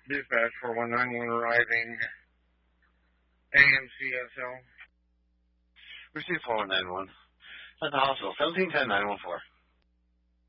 Dispatch 4191 arriving AMCSL. Receive 4191. At the hospital, 1710-914.